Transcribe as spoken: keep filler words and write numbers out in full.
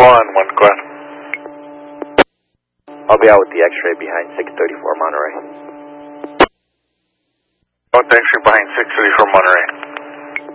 One, one, go ahead. I'll be out with the X-ray behind six thirty-four Monterey. Out the X-ray behind six thirty-four Monterey.